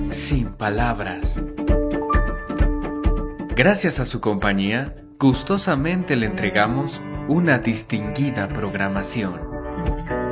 sin palabras. Gracias a su compañía, gustosamente le entregamos una distinguida programación.